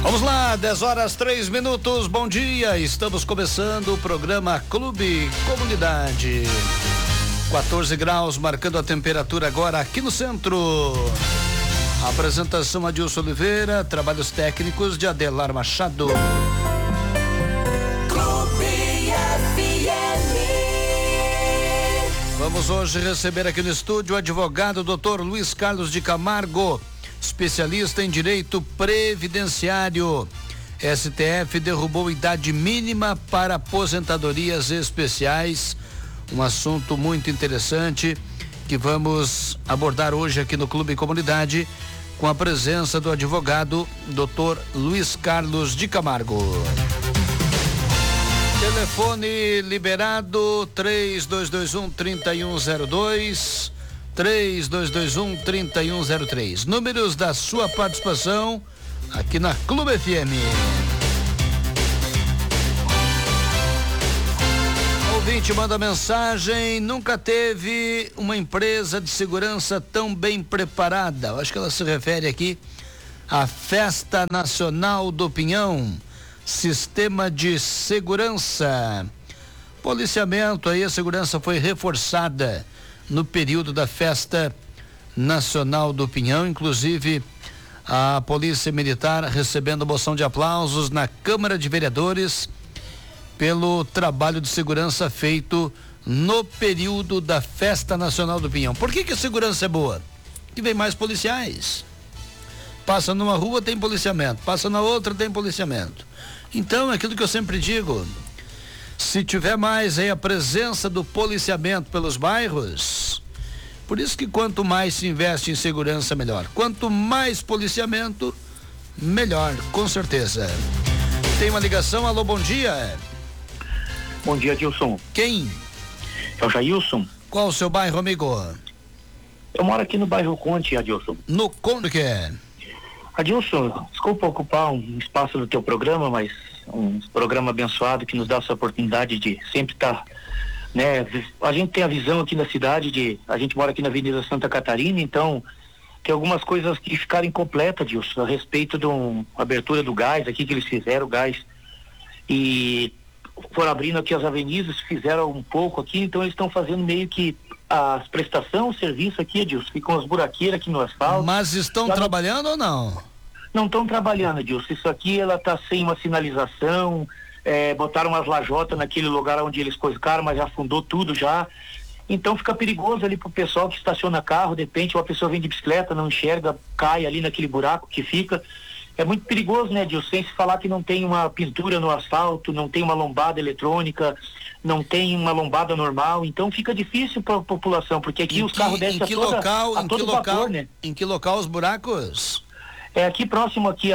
Vamos lá, 10h03. Bom dia, estamos começando o programa Clube Comunidade. 14 graus, marcando a temperatura agora aqui no centro. Apresentação Adilson Oliveira, trabalhos técnicos de Adelar Machado. Clube FM. Vamos hoje receber aqui no estúdio o advogado Dr. Luiz Carlos de Camargo, especialista em direito previdenciário. STF derrubou idade mínima para aposentadorias especiais. Um assunto muito interessante que vamos abordar hoje aqui no Clube Comunidade, com a presença do advogado Dr. Luiz Carlos de Camargo. Telefone liberado 3221-3102, 3221-3103. Números da sua participação aqui na Clube FM. Ouvinte manda mensagem: nunca teve uma empresa de segurança tão bem preparada. Eu acho que ela se refere aqui à Festa Nacional do Pinhão. Sistema de segurança, policiamento, aí a segurança foi reforçada no período da Festa Nacional do Pinhão, inclusive a Polícia Militar recebendo moção de aplausos na Câmara de Vereadores pelo trabalho de segurança feito no período da Festa Nacional do Pinhão. Por que a segurança é boa? Que vem mais policiais. Passa numa rua, tem policiamento, passa na outra, tem policiamento. Então, é aquilo que eu sempre digo, se tiver mais aí a presença do policiamento pelos bairros, por isso que quanto mais se investe em segurança, melhor. Quanto mais policiamento, melhor, com certeza. Tem uma ligação, alô, bom dia. Bom dia, Adilson. Quem? É o Jailson. Qual o seu bairro, amigo? Eu moro aqui no bairro Conte, Adilson. No Conde que é? Adilson, desculpa ocupar um espaço do teu programa, mas um programa abençoado que nos dá essa oportunidade de sempre estar, né? A gente tem a visão aqui na cidade a gente mora aqui na Avenida Santa Catarina, então tem algumas coisas que ficaram incompletas, Adilson, a respeito de uma abertura do gás aqui que eles fizeram, o gás, e foram abrindo aqui as avenidas, fizeram um pouco aqui, então eles estão fazendo meio que as prestação, o serviço aqui, Adilson, ficam as buraqueiras aqui no asfalto. Mas estão trabalhando ou não? Não estão trabalhando, Adilson. Isso aqui, ela tá sem uma sinalização, botaram umas lajotas naquele lugar onde eles colocaram, mas já afundou tudo já. Então fica perigoso ali pro pessoal que estaciona carro, de repente uma pessoa vem de bicicleta, não enxerga, cai ali naquele buraco que fica. É muito perigoso, né, Adilson? Sem se falar que não tem uma pintura no asfalto, não tem uma lombada eletrônica, não tem uma lombada normal, então fica difícil para a população, porque aqui os carros descem a todo vapor, né? Em que local os buracos? É aqui próximo aqui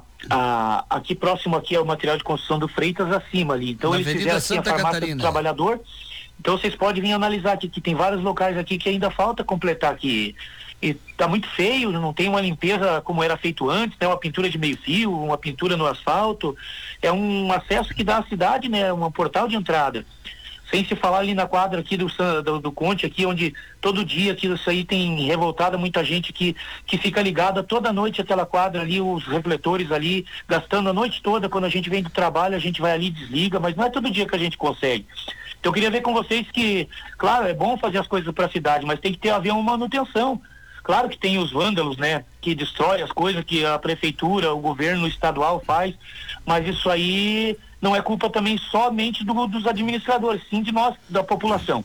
aqui próximo aqui ao material de construção do Freitas, acima ali. Então na eles Avenida fizeram assim Santa a farmácia Catarina. do trabalhador. Então vocês podem vir analisar aqui, que tem vários locais aqui que ainda falta completar aqui. E tá muito feio, não tem uma limpeza como era feito antes, né? Uma pintura de meio fio, uma pintura no asfalto, é um acesso que dá à cidade, né? Um portal de entrada. Sem se falar ali na quadra aqui do Conte aqui, onde todo dia aqui isso aí tem revoltado muita gente que fica ligada toda noite aquela quadra ali, os refletores ali, gastando a noite toda. Quando a gente vem do trabalho, a gente vai ali e desliga, mas não é todo dia que a gente consegue. Então eu queria ver com vocês que, claro, é bom fazer as coisas para a cidade, mas tem que haver uma manutenção. Claro que tem os vândalos, né, que destrói as coisas que a prefeitura, o governo estadual faz, mas isso aí não é culpa também somente dos administradores, sim de nós, da população.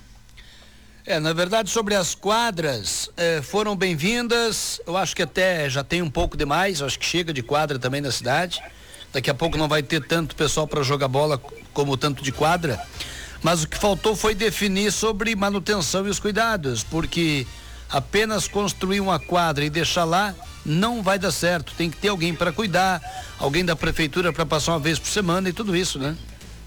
Na verdade, sobre as quadras, foram bem-vindas. Eu acho que até já tem um pouco demais, eu acho que chega de quadra também na cidade. Daqui a pouco não vai ter tanto pessoal para jogar bola como tanto de quadra. Mas o que faltou foi definir sobre manutenção e os cuidados, porque apenas construir uma quadra e deixar lá não vai dar certo. Tem que ter alguém para cuidar, alguém da prefeitura para passar uma vez por semana e tudo isso, né?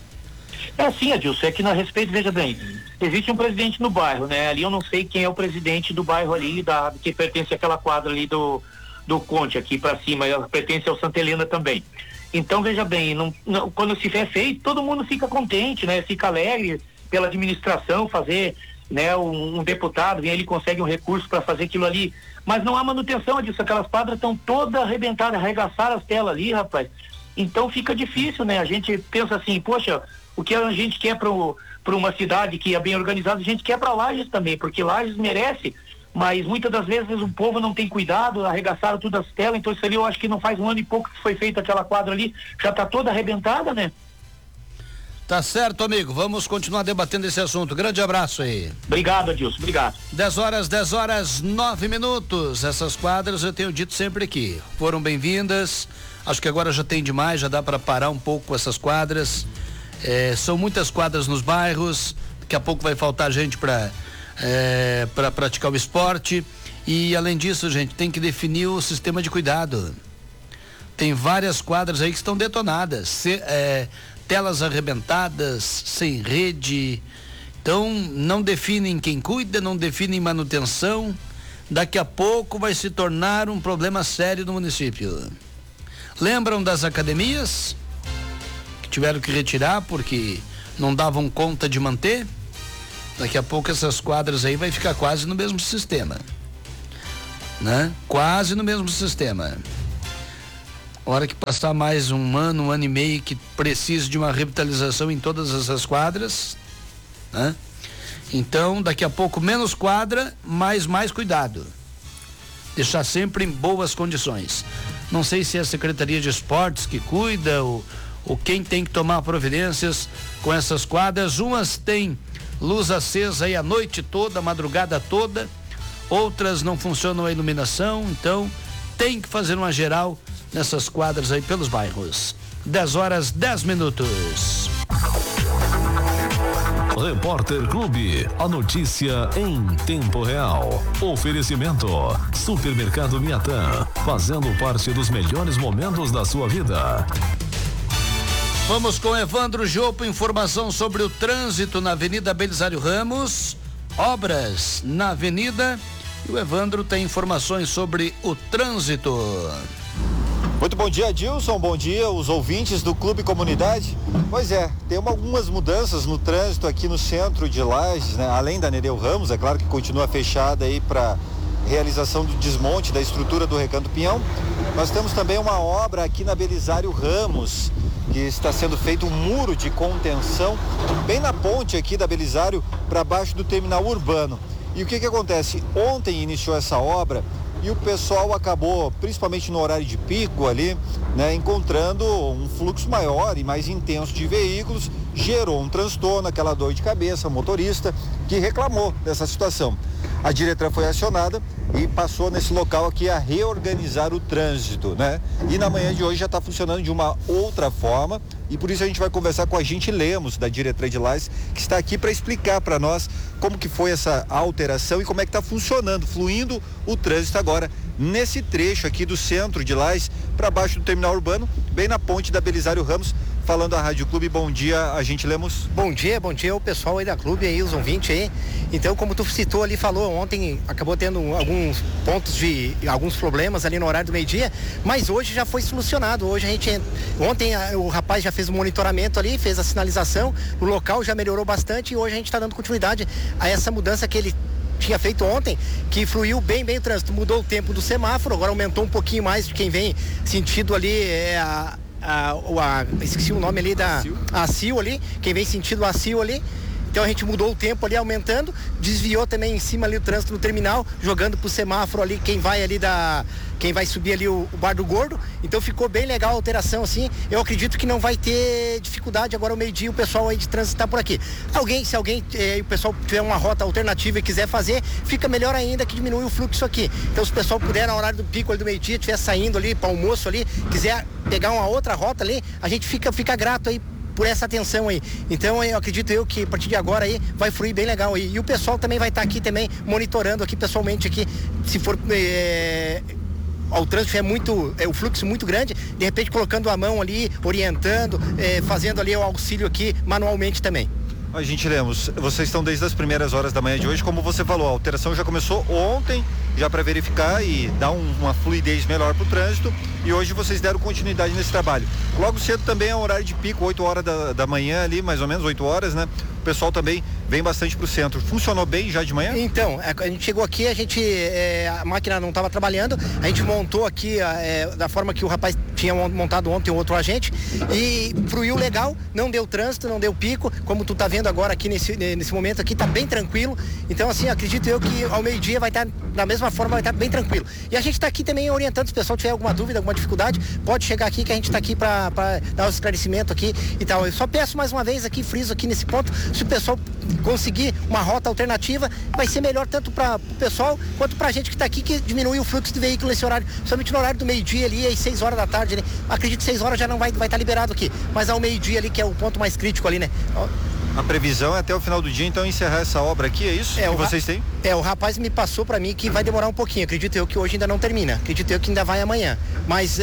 É sim, Adilson, é que na respeito, veja bem, existe um presidente no bairro, né? Ali eu não sei quem é o presidente do bairro ali, que pertence àquela quadra ali do Conte, aqui para cima, pertence ao Santa Helena também. Então, veja bem, quando se é feito, todo mundo fica contente, né? Fica alegre pela administração fazer né, um deputado vem ali, consegue um recurso para fazer aquilo ali, mas não há manutenção disso, aquelas quadras estão todas arrebentadas, arregaçaram as telas ali, rapaz. Então fica difícil, né? A gente pensa assim, poxa, o que a gente quer para uma cidade que é bem organizada, a gente quer para Lages também, porque Lages merece, mas muitas das vezes o povo não tem cuidado, arregaçaram todas as telas, então isso ali eu acho que não faz um ano e pouco que foi feita aquela quadra ali, já está toda arrebentada, né? Tá certo, amigo. Vamos continuar debatendo esse assunto. Grande abraço aí. Obrigado, Adilson. Obrigado. 10h09. Essas quadras eu tenho dito sempre aqui. Foram bem-vindas. Acho que agora já tem demais, já dá para parar um pouco com essas quadras. São muitas quadras nos bairros. Daqui a pouco vai faltar gente para praticar o esporte. E além disso, gente, tem que definir o sistema de cuidado. Tem várias quadras aí que estão detonadas. Telas arrebentadas, sem rede. Então, não definem quem cuida, não definem manutenção. Daqui a pouco vai se tornar um problema sério no município. Lembram das academias? Que tiveram que retirar porque não davam conta de manter? Daqui a pouco essas quadras aí vai ficar quase no mesmo sistema, né? Quase no mesmo sistema. Hora que passar mais um ano e meio que precise de uma revitalização em todas essas quadras, né? Então, daqui a pouco menos quadra, mas mais cuidado. Deixar sempre em boas condições. Não sei se é a Secretaria de Esportes que cuida ou quem tem que tomar providências com essas quadras. Umas têm luz acesa aí a noite toda, a madrugada toda, outras não funcionam a iluminação, então tem que fazer uma geral nessas quadras aí pelos bairros. 10h10. Repórter Clube, a notícia em tempo real. Oferecimento: Supermercado Miatã, fazendo parte dos melhores momentos da sua vida. Vamos com Evandro Jopo, informação sobre o trânsito na Avenida Belisário Ramos, obras na avenida, e o Evandro tem informações sobre o trânsito. Muito bom dia, Adilson, bom dia os ouvintes do Clube Comunidade. Pois é, tem algumas mudanças no trânsito aqui no centro de Lages, né? Além da Nereu Ramos, é claro que continua fechada aí para realização do desmonte da estrutura do Recanto Pinhão. Nós temos também uma obra aqui na Belisário Ramos, que está sendo feito um muro de contenção bem na ponte aqui da Belisário para baixo do terminal urbano. E o que acontece? Ontem iniciou essa obra e o pessoal acabou, principalmente no horário de pico ali, né, encontrando um fluxo maior e mais intenso de veículos, gerou um transtorno, aquela dor de cabeça, o motorista que reclamou dessa situação. A diretoria foi acionada e passou nesse local aqui a reorganizar o trânsito, né? E na manhã de hoje já está funcionando de uma outra forma e por isso a gente vai conversar com a Agente Lemos, da diretoria de Lages, que está aqui para explicar para nós como que foi essa alteração e como é que está funcionando, fluindo o trânsito agora nesse trecho aqui do centro de Lages para baixo do terminal urbano, bem na ponte da Belisário Ramos. Falando a Rádio Clube, bom dia, Agente Lemos. Bom dia o pessoal aí da Clube aí, os ouvintes aí. Então, como tu citou ali, falou, ontem acabou tendo alguns pontos de, alguns problemas ali no horário do meio-dia, mas hoje já foi solucionado. Ontem o rapaz já fez o monitoramento ali, fez a sinalização, o local já melhorou bastante e hoje a gente está dando continuidade a essa mudança que ele tinha feito ontem, que fluiu bem o trânsito. Mudou o tempo do semáforo, agora aumentou um pouquinho mais de quem vem sentido ali, esqueci o nome ali da ACIL ali, quem vem sentido ACIL ali. Então a gente mudou o tempo ali, aumentando, desviou também em cima ali o trânsito no terminal, jogando pro semáforo ali, quem vai subir ali o Bar do Gordo. Então ficou bem legal a alteração assim. Eu acredito que não vai ter dificuldade agora ao meio-dia o pessoal aí de trânsito tá por aqui. Se alguém o pessoal tiver uma rota alternativa e quiser fazer, fica melhor ainda, que diminui o fluxo aqui. Então se o pessoal puder na horário do pico ali do meio-dia, estiver saindo ali para almoço ali, quiser pegar uma outra rota ali, a gente fica grato aí por essa atenção aí. Então eu acredito que a partir de agora aí vai fluir bem legal aí. E o pessoal também vai estar aqui também monitorando aqui pessoalmente aqui, se for o trânsito o fluxo muito grande, de repente colocando a mão ali, orientando, fazendo ali o auxílio aqui manualmente também. Agente Lemos, vocês estão desde as primeiras horas da manhã de hoje, como você falou, a alteração já começou ontem, já para verificar e dar uma fluidez melhor para o trânsito, e hoje vocês deram continuidade nesse trabalho. Logo cedo também é um horário de pico, 8 horas da manhã ali, mais ou menos 8 horas, né? O pessoal também vem bastante para o centro. Funcionou bem já de manhã? Então, a gente chegou aqui, a máquina não estava trabalhando, a gente montou aqui da forma que o rapaz tinha montado ontem o outro agente e fluiu legal, não deu trânsito, não deu pico, como tu tá vendo agora aqui nesse momento aqui, tá bem tranquilo. Então, assim, acredito eu que ao meio-dia vai estar da mesma forma, vai estar bem tranquilo. E a gente tá aqui também orientando, se o pessoal tiver alguma dúvida, alguma dificuldade, pode chegar aqui que a gente tá aqui para dar o esclarecimento aqui e tal. Eu só peço mais uma vez aqui, friso aqui nesse ponto, se o pessoal conseguir uma rota alternativa, vai ser melhor tanto para o pessoal quanto para a gente que está aqui, que diminui o fluxo de veículo nesse horário, principalmente no horário do meio-dia ali, às 6 horas da tarde, né? Acredito que 6 horas já não vai estar liberado aqui, mas ao meio-dia ali, que é o ponto mais crítico ali, né? A previsão é até o final do dia, então, encerrar essa obra aqui, é isso que vocês têm? O rapaz me passou para mim que vai demorar um pouquinho, acredito eu que hoje ainda não termina, acredito eu que ainda vai amanhã, mas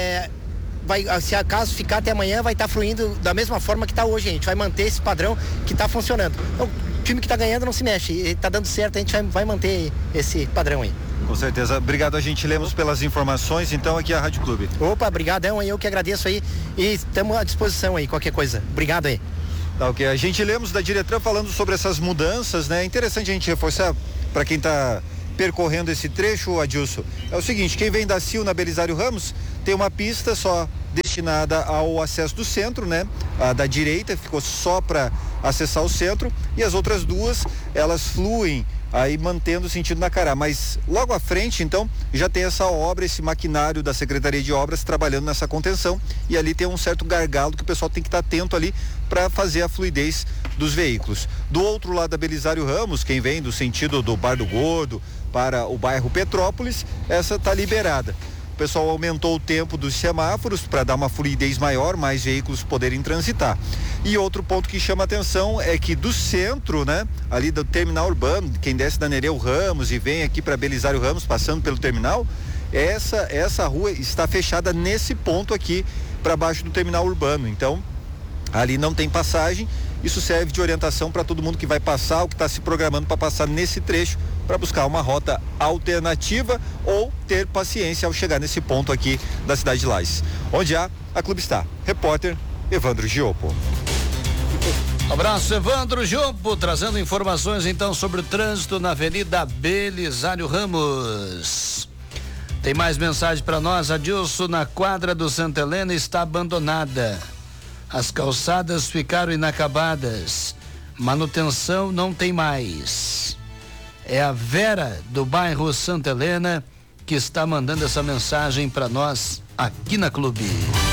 se acaso ficar até amanhã, vai estar fluindo da mesma forma que está hoje, a gente vai manter esse padrão que está funcionando. Então, o time que está ganhando não se mexe, está dando certo, a gente vai manter esse padrão aí. Com certeza. Obrigado, a gente Lemos, pelas informações, então, aqui é a Rádio Clube. Opa, brigadão aí, eu que agradeço aí e estamos à disposição aí, qualquer coisa. Obrigado aí. Tá, ok. A gente Lemos da Diretran falando sobre essas mudanças, né? É interessante a gente reforçar para quem está percorrendo esse trecho, Adilson. É o seguinte, quem vem da CIL na Belisário Ramos tem uma pista só destinada ao acesso do centro, né? A da direita ficou só para acessar o centro e as outras duas, elas fluem aí mantendo o sentido na Cará, mas logo à frente, então, já tem essa obra, esse maquinário da Secretaria de Obras trabalhando nessa contenção e ali tem um certo gargalo que o pessoal tem que estar atento ali para fazer a fluidez dos veículos. Do outro lado da Belisário Ramos, quem vem do sentido do Bar do Gordo para o bairro Petrópolis, essa está liberada. O pessoal aumentou o tempo dos semáforos para dar uma fluidez maior, mais veículos poderem transitar. E outro ponto que chama atenção é que do centro, né, ali do terminal urbano, quem desce da Nereu Ramos e vem aqui para Belisário Ramos, passando pelo terminal, essa rua está fechada nesse ponto aqui para baixo do terminal urbano. Então, ali não tem passagem. Isso serve de orientação para todo mundo que vai passar ou que está se programando para passar nesse trecho, para buscar uma rota alternativa ou ter paciência ao chegar nesse ponto aqui da cidade de Lages. Onde a Clube está. Repórter Evandro Giopo. Abraço, Evandro Giopo, trazendo informações então sobre o trânsito na Avenida Belisário Ramos. Tem mais mensagem para nós, Adilson, na quadra do Santa Helena está abandonada. As calçadas ficaram inacabadas. Manutenção não tem mais. É a Vera do bairro Santa Helena que está mandando essa mensagem para nós aqui na Clube.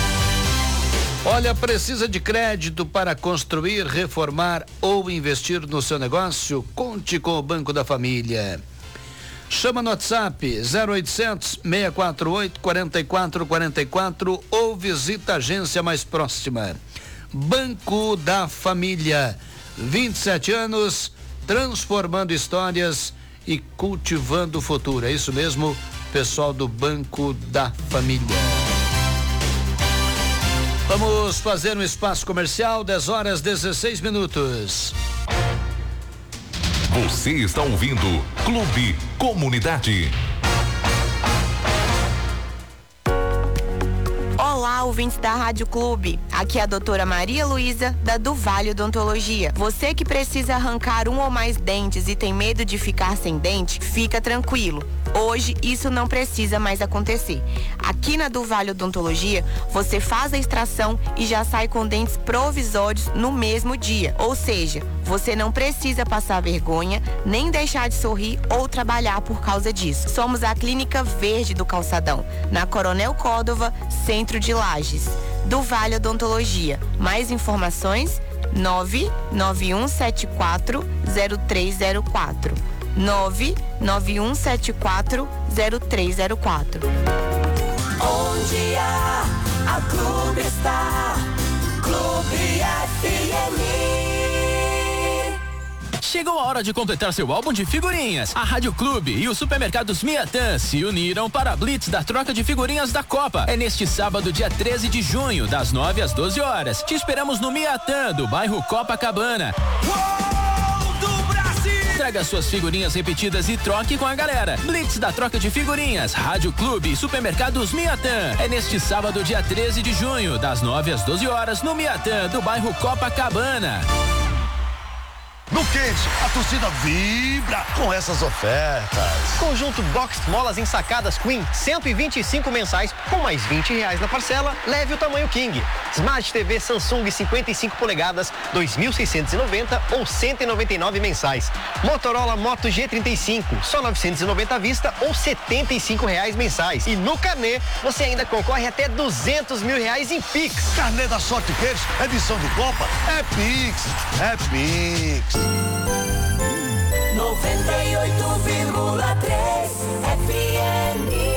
Olha, precisa de crédito para construir, reformar ou investir no seu negócio? Conte com o Banco da Família. Chama no WhatsApp 0800 648 4444 ou visita a agência mais próxima. Banco da Família, 27 anos, transformando histórias e cultivando o futuro. É isso mesmo, pessoal do Banco da Família. Vamos fazer um espaço comercial, 10h16. Você está ouvindo Clube Comunidade. Olá, ouvintes da Rádio Clube. Aqui é a doutora Maria Luísa, da do Vale Odontologia. Você que precisa arrancar um ou mais dentes e tem medo de ficar sem dente, fica tranquilo. Hoje, isso não precisa mais acontecer. Aqui na do Vale Odontologia, você faz a extração e já sai com dentes provisórios no mesmo dia. Ou seja, você não precisa passar vergonha, nem deixar de sorrir ou trabalhar por causa disso. Somos a Clínica Verde do Calçadão, na Coronel Córdova, centro de Lages. Do Vale Odontologia. Mais informações? 991740304. 991740304. Onde a Clube está, Clube FM. Chegou a hora de completar seu álbum de figurinhas. A Rádio Clube e os supermercados Miatã se uniram para a Blitz da troca de figurinhas da Copa. É neste sábado, dia 13 de junho, das 9 às 12 horas. Te esperamos no Miatã, do bairro Copacabana. Traga suas figurinhas repetidas e troque com a galera. Blitz da troca de figurinhas, Rádio Clube e Supermercados Miatã. É neste sábado, dia 13 de junho, das 9 às 12 horas, no Miatã, do bairro Copacabana. No quente, a torcida vibra com essas ofertas. Conjunto Box Molas ensacadas Queen, 125 mensais, com mais R$20 na parcela, leve o tamanho King. Smart TV Samsung 55 polegadas, 2.690 ou 199 mensais. Motorola Moto G35, só 990 à vista ou R$75 mensais. E no Carnê, você ainda concorre até R$200 mil em Pix. Carnê da Sorte Queiros, edição do Copa, é Pix, é Pix. 98,3 FM.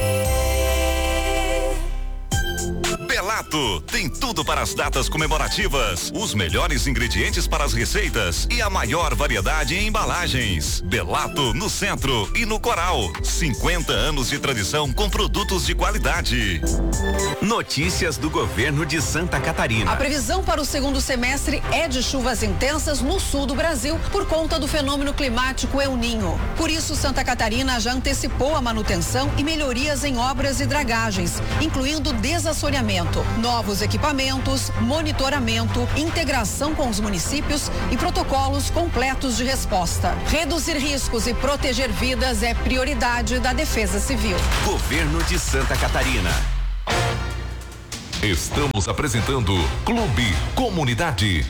Belato tem tudo para as datas comemorativas, os melhores ingredientes para as receitas e a maior variedade em embalagens. Belato no Centro e no Coral, 50 anos de tradição com produtos de qualidade. Notícias do governo de Santa Catarina. A previsão para o segundo semestre é de chuvas intensas no sul do Brasil por conta do fenômeno climático El Niño. Por isso, Santa Catarina já antecipou a manutenção e melhorias em obras e dragagens, incluindo desassoreamento, novos equipamentos, monitoramento, integração com os municípios e protocolos completos de resposta. Reduzir riscos e proteger vidas é prioridade da Defesa Civil. Governo de Santa Catarina. Estamos apresentando Clube Comunidade.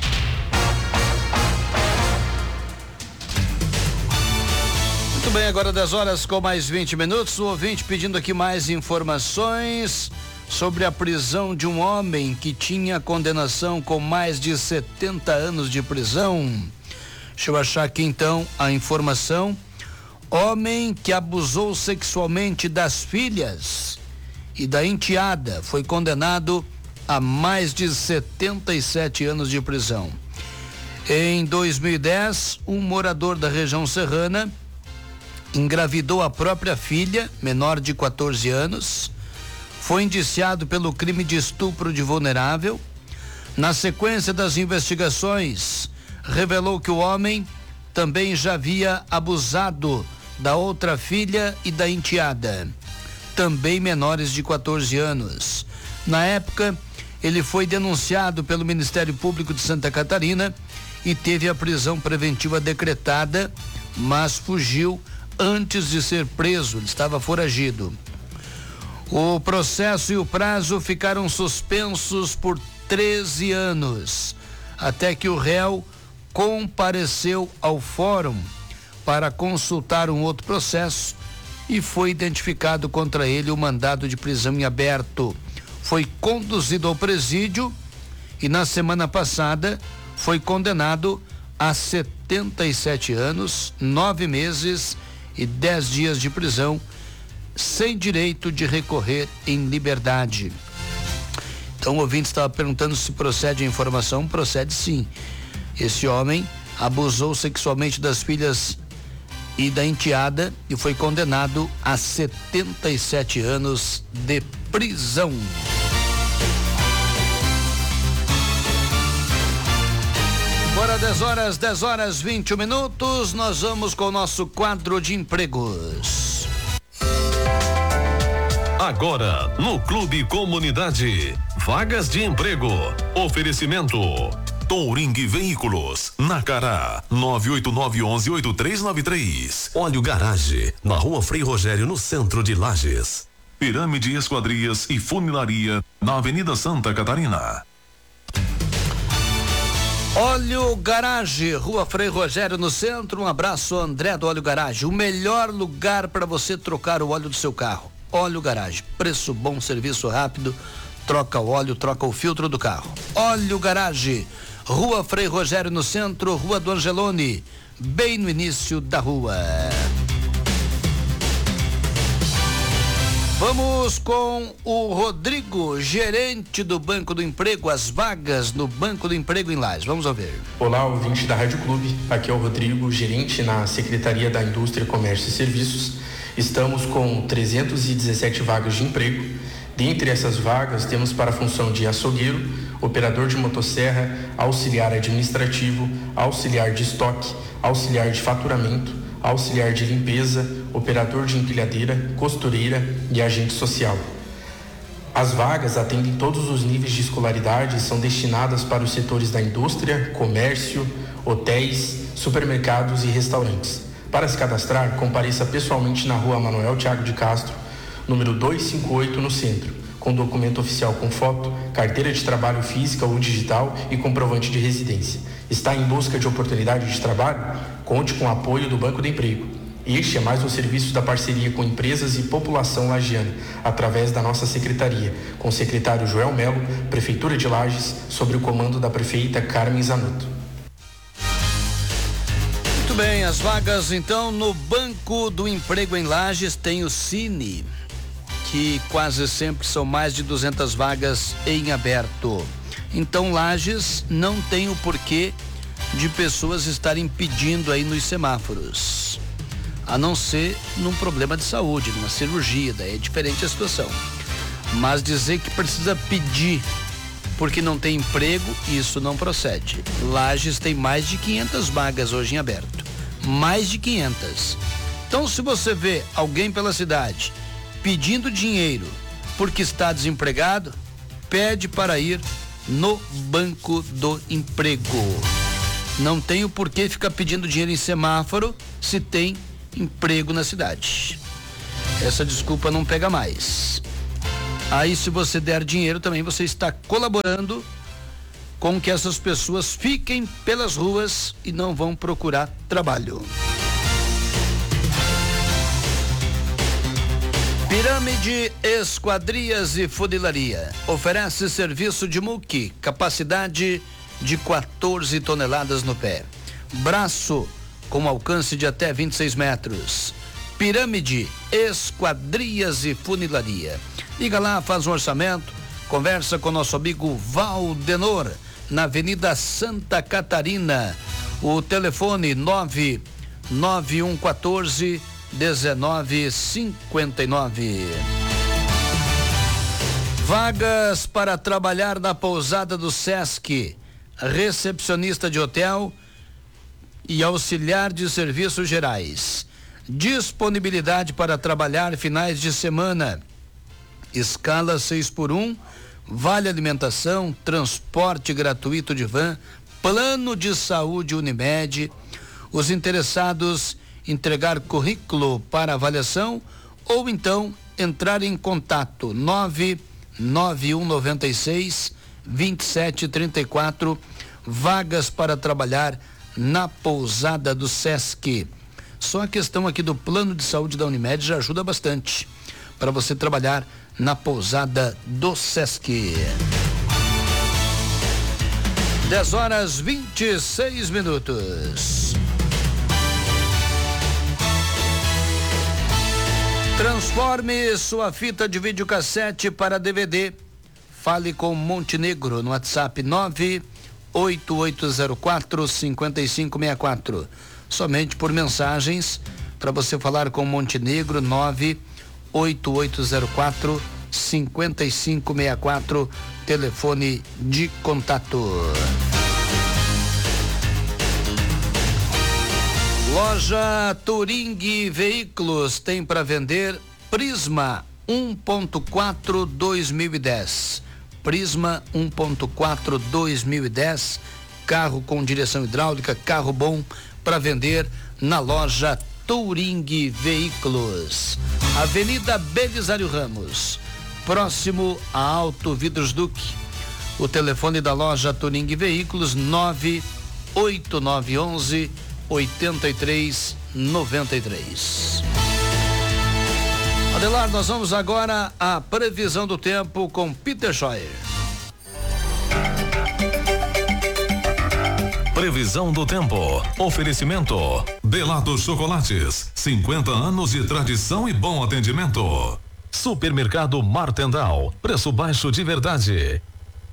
Muito bem, agora 10 horas com mais 20 minutos. O ouvinte pedindo aqui mais informações sobre a prisão de um homem que tinha condenação com mais de 70 anos de prisão. Deixa eu achar aqui então a informação. Homem que abusou sexualmente das filhas e da enteada foi condenado a mais de 77 anos de prisão. Em 2010, um morador da região serrana engravidou a própria filha, menor de 14 anos, foi indiciado pelo crime de estupro de vulnerável. Na sequência das investigações, revelou que o homem também já havia abusado da outra filha e da enteada, também menores de 14 anos. Na época, ele foi denunciado pelo Ministério Público de Santa Catarina e teve a prisão preventiva decretada, mas fugiu antes de ser preso, ele estava foragido. O processo e o prazo ficaram suspensos por 13 anos, até que o réu compareceu ao fórum para consultar um outro processo e foi identificado contra ele o mandado de prisão em aberto. Foi conduzido ao presídio e na semana passada foi condenado a 77 anos, 9 meses e 10 dias de prisão, sem direito de recorrer em liberdade. Então o ouvinte estava perguntando se procede a informação. Procede sim. Esse homem abusou sexualmente das filhas e da enteada e foi condenado a 77 anos de prisão. Agora 10 horas 21 minutos, nós vamos com o nosso quadro de empregos. Agora, no Clube Comunidade, vagas de emprego. Oferecimento Touring Veículos, Nacará, 989118393. Óleo Garage, na Rua Frei Rogério, no centro de Lages. Pirâmide Esquadrias e Funilaria, na Avenida Santa Catarina. Óleo Garage, Rua Frei Rogério, no centro. Um abraço, André do Óleo Garage. O melhor lugar para você trocar o óleo do seu carro. Óleo Garage, preço bom, serviço rápido, troca o óleo, troca o filtro do carro. Óleo Garage, Rua Frei Rogério no centro, Rua do Angelone, bem no início da rua. Vamos com o Rodrigo, gerente do Banco do Emprego, as vagas no Banco do Emprego em Lages. Vamos ouvir. Olá, ouvinte da Rádio Clube, aqui é o Rodrigo, gerente na Secretaria da Indústria, Comércio e Serviços. Estamos com 317 vagas de emprego. Dentre essas vagas, temos para a função de açougueiro, operador de motosserra, auxiliar administrativo, auxiliar de estoque, auxiliar de faturamento, auxiliar de limpeza, operador de empilhadeira, costureira e agente social. As vagas atendem todos os níveis de escolaridade e são destinadas para os setores da indústria, comércio, hotéis, supermercados e restaurantes. Para se cadastrar, compareça pessoalmente na Rua Manuel Thiago de Castro, número 258, no centro, com documento oficial com foto, carteira de trabalho física ou digital e comprovante de residência. Está em busca de oportunidade de trabalho? Conte com o apoio do Banco do Emprego. Este é mais um serviço da parceria com empresas e população lagiana, através da nossa secretaria, com o secretário Joel Melo, Prefeitura de Lages, sob o comando da prefeita Carmen Zanotto. Muito bem, as vagas então no Banco do Emprego em Lages tem o Cine, que quase sempre são mais de 200 vagas em aberto. Então Lages não tem o porquê de pessoas estarem pedindo aí nos semáforos, a não ser num problema de saúde, numa cirurgia, daí é diferente a situação. Mas dizer que precisa pedir porque não tem emprego, isso não procede. Lages tem mais de 500 vagas hoje em aberto, mais de 500. Então se você vê alguém pela cidade pedindo dinheiro porque está desempregado, pede para ir no Banco do Emprego. Não tem o porquê ficar pedindo dinheiro em semáforo se tem emprego na cidade. Essa desculpa não pega mais. Aí se você der dinheiro também você está colaborando com que essas pessoas fiquem pelas ruas e não vão procurar trabalho. Pirâmide Esquadrias e Funilaria oferece serviço de muque, capacidade de 14 toneladas no pé, braço com alcance de até 26 metros. Pirâmide Esquadrias e Funilaria. Liga lá, faz um orçamento, conversa com nosso amigo Valdenor, na Avenida Santa Catarina. O telefone 99114 1959. Vagas para trabalhar na pousada do Sesc, recepcionista de hotel e auxiliar de serviços gerais. Disponibilidade para trabalhar finais de semana. Escala 6x1, vale alimentação, transporte gratuito de van, plano de saúde Unimed. Os interessados entregar currículo para avaliação ou então entrar em contato 99196 2734, vagas para trabalhar na pousada do Sesc. Só a questão aqui do plano de saúde da Unimed já ajuda bastante para você trabalhar na pousada do Sesc. 10h26. Transforme sua fita de videocassete para DVD. Fale com Montenegro no WhatsApp 98804-5564. Somente por mensagens, para você falar com Montenegro, 98804-5564, telefone de contato. Loja Touring Veículos tem para vender Prisma 1.4 2010. Prisma 1.4 2010, carro com direção hidráulica, carro bom para vender na loja Touring Veículos. Avenida Belisário Ramos, próximo a Auto Vidros Duque. O telefone da loja Touring Veículos 98911 8393. Adelar, nós vamos agora à previsão do tempo com Peter Scheuer. Previsão do tempo. Oferecimento Belato Chocolates, 50 anos de tradição e bom atendimento. Supermercado Martendal, preço baixo de verdade.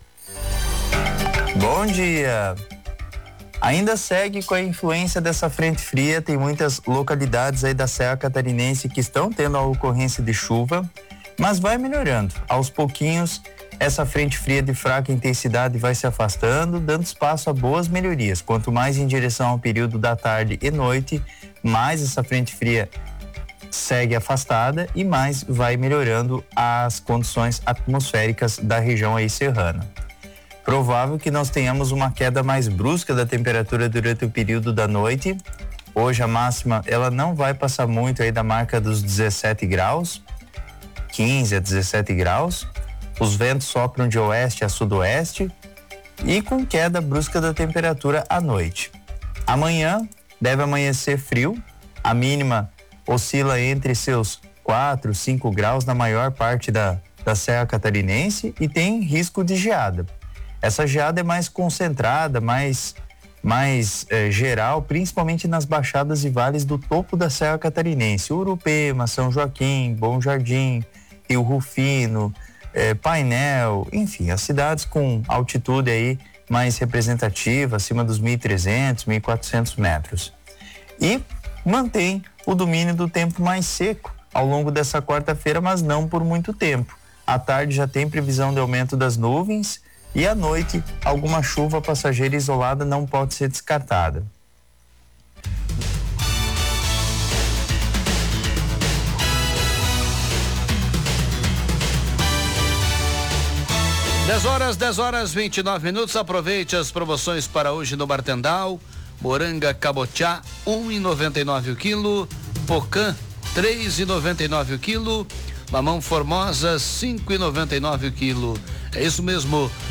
Bom dia. Ainda segue com a influência dessa frente fria, tem muitas localidades aí da Serra Catarinense que estão tendo a ocorrência de chuva, mas vai melhorando. Aos pouquinhos, essa frente fria de fraca intensidade vai se afastando, dando espaço a boas melhorias. Quanto mais em direção ao período da tarde e noite, mais essa frente fria segue afastada e mais vai melhorando as condições atmosféricas da região aí serrana. provável que nós tenhamos uma queda mais brusca da temperatura durante o período da noite. Hoje a máxima, ela não vai passar muito aí da marca dos 17 graus, 15 a 17 graus. Os ventos sopram de oeste a sudoeste e com queda brusca da temperatura à noite. Amanhã deve amanhecer frio, a mínima oscila entre seus 4, 5 graus na maior parte da Serra Catarinense e tem risco de geada. Essa geada é mais concentrada, mais geral, principalmente nas baixadas e vales do topo da Serra Catarinense, Urupema, São Joaquim, Bom Jardim, Rio Rufino, Painel, enfim, as cidades com altitude aí mais representativa, acima dos 1.300, 1.400 metros. E mantém o domínio do tempo mais seco ao longo dessa quarta-feira, mas não por muito tempo. À tarde já tem previsão de aumento das nuvens e à noite alguma chuva passageira isolada não pode ser descartada. Dez horas 29 minutos. Aproveite as promoções para hoje no Martendal. Moranga cabotiá 1,99 o quilo, pocã 3,99 o quilo, mamão formosa 5,99 o quilo. É isso mesmo,